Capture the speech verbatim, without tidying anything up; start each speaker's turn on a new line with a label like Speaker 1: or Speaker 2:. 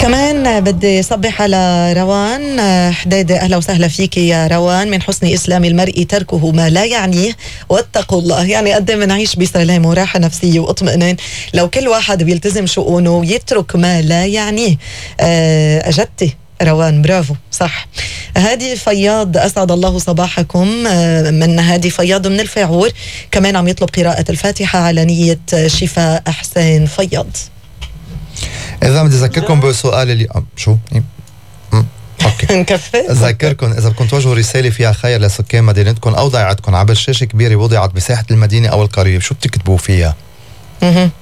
Speaker 1: كمان بدي صبح على روان حديدة. أهلا وسهلا فيك يا روان. من حسن إسلام المرء تركه ما لا يعنيه واتقوا الله. يعني قد ما نعيش بسلام وراحة نفسية واطمئنان لو كل واحد بيلتزم شؤونه ويترك ما لا يعنيه. أجدتي روان، برافو، صح. هادي فياض، أسعد الله صباحكم. من هادي فياض من الفاعور، كمان عم يطلب قراءة الفاتحة على نية شفاء حسين فياض.
Speaker 2: إذا بدي أذكركم بسؤال اللي شو اوكي
Speaker 1: نكفي.
Speaker 2: اذكركم اذا بدكم توجهوا رساله فيها خير لسكان مدينتكم او ضيعتكم عبر شاشه كبيره وضعت بساحه المدينه او القريه، شو بتكتبوا فيها؟